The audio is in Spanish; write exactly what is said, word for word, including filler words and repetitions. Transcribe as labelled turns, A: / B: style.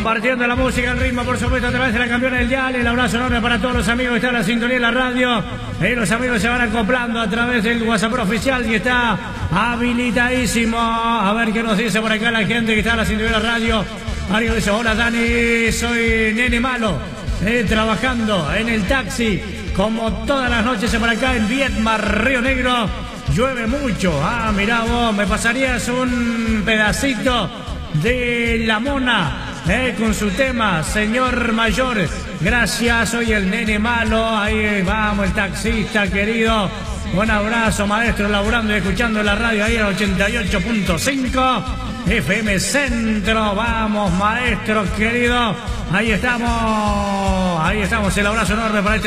A: compartiendo la música, el ritmo, por supuesto, a través de la campeona del dial. El abrazo enorme para todos los amigos que están en la sintonía de la radio. Y los amigos se van acoplando a través del WhatsApp oficial y está habilitadísimo. A ver qué nos dice por acá la gente que está en la sintonía de la radio. Mario dice: hola Dani, soy Nene Malo, eh, trabajando en el taxi como todas las noches por acá en Viedma, Río Negro. Llueve mucho. Ah, mirá vos, me pasarías un pedacito de La Mona, eh, con su tema Señor Mayor. Gracias, soy el Nene Malo. Ahí vamos, el taxista querido. Un abrazo, maestro, laburando y escuchando la radio ahí en ochenta y ocho punto cinco F M Centro. Vamos, maestro querido. Ahí estamos. Ahí estamos. El abrazo enorme para este